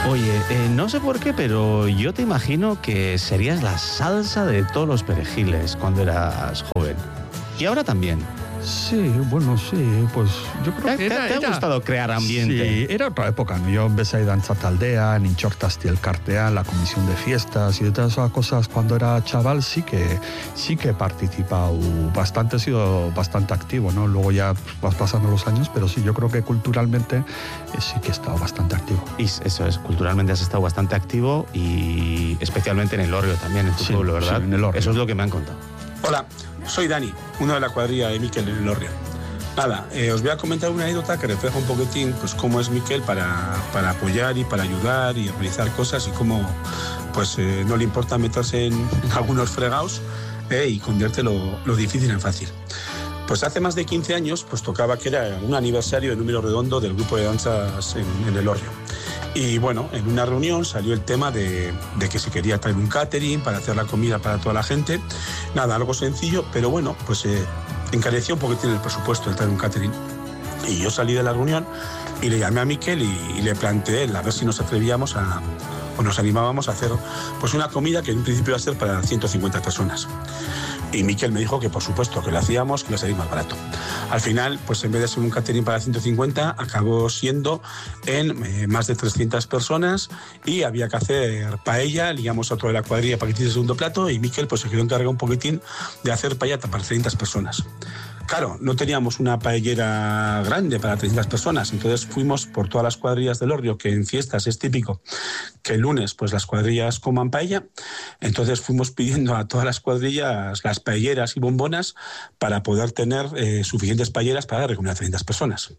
Oye, no sé por qué, pero yo te imagino que serías la salsa de todos los perejiles cuando eras joven. Y ahora también. Sí, bueno, sí, pues yo creo que ¿Te ha gustado crear ambiente? Sí, era otra época, ¿no? Yo empecé a ir a danza taldea, Ninchortas y el Carteal, la comisión de fiestas y de todas esas cosas. Cuando era chaval sí que he participado bastante, he sido bastante activo, ¿no? Luego ya vas pasando los años, pero sí, yo creo que culturalmente sí que he estado bastante activo. Y eso es, culturalmente has estado bastante activo y especialmente en Elorrio también, en tu pueblo, ¿verdad? Sí, en Elorrio. Eso es lo que me han contado. Hola, soy Dani, uno de la cuadrilla de Miquel en Elorrio. Nada, os voy a comentar una anécdota que refleja un poquitín pues, cómo es Miquel para apoyar y para ayudar y realizar cosas y cómo pues, no le importa meterse en algunos fregados y convierte lo difícil en fácil. Pues hace más de 15 años pues tocaba que era un aniversario de número redondo del grupo de danzas en Elorrio. Y bueno, en una reunión salió el tema de que se quería traer un catering para hacer la comida para toda la gente. Nada, algo sencillo, pero bueno, pues encareció un poquitín el presupuesto el traer un catering. Y yo salí de la reunión y le llamé a Miquel y le planteé a ver si nos atrevíamos o nos animábamos a hacer pues una comida que en un principio iba a ser para 150 personas. Y Miquel me dijo que por supuesto que lo hacíamos, que iba a salir más barato. Al final, pues en vez de ser un catering para 150, acabó siendo en más de 300 personas y había que hacer paella, liamos a otro de la cuadrilla para que hiciese el segundo plato y Miquel pues se quedó encargado un poquitín de hacer paella para 300 personas. Claro, no teníamos una paellera grande para 300 personas, entonces fuimos por todas las cuadrillas del Elorrio, que en fiestas es típico que el lunes pues las cuadrillas coman paella, entonces fuimos pidiendo a todas las cuadrillas las paelleras y bombonas para poder tener suficientes paelleras para recoger a 300 personas.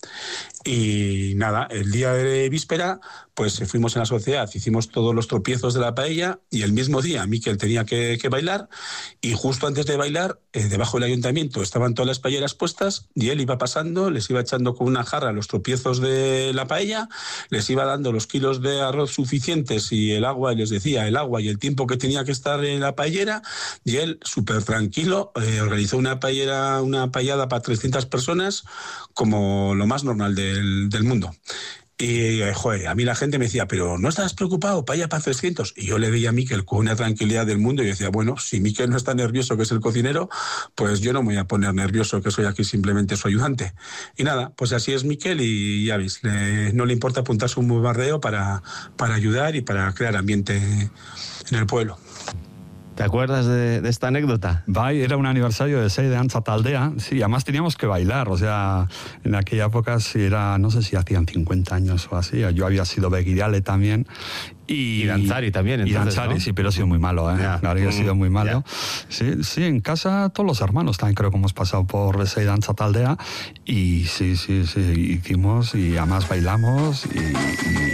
Y nada, el día de víspera pues fuimos en la sociedad, hicimos todos los tropiezos de la paella y el mismo día Miquel tenía que bailar y justo antes de bailar, debajo del ayuntamiento estaban todas las paelleras puestas y él iba pasando, les iba echando con una jarra los tropiezos de la paella, les iba dando los kilos de arroz suficientes y el agua, y les decía el agua y el tiempo que tenía que estar en la paellera y él, súper tranquilo, organizó una paellada para 300 personas como lo más normal del mundo. Y, joder, a mí la gente me decía, pero ¿no estás preocupado? Paella para 300. Y yo le veía a Miquel con una tranquilidad del mundo y decía, bueno, si Miquel no está nervioso, que es el cocinero, pues yo no me voy a poner nervioso, que soy aquí simplemente su ayudante. Y nada, pues así es Miquel y ya veis, no le importa apuntarse un bombardeo para ayudar y para crear ambiente en el pueblo. ¿Te acuerdas de esta anécdota? Era un aniversario de 6 de danza taldea, sí, además teníamos que bailar, o sea, en aquella época sí era, no sé si hacían 50 años o así, yo había sido beguidiale también. Y Danzari también, entonces, y Danzari, ¿no? Sí, pero ha sido muy malo, Ya. Claro, ha sido muy malo. Sí, en casa todos los hermanos también creo que hemos pasado por esa danza taldea y sí, hicimos y además bailamos y